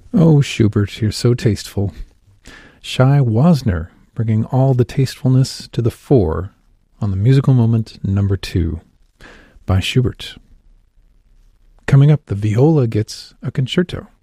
Oh, Schubert, you're so tasteful. Shai Wasner, bringing all the tastefulness to the fore on the musical moment number 2 by Schubert. Coming up, the viola gets a concerto.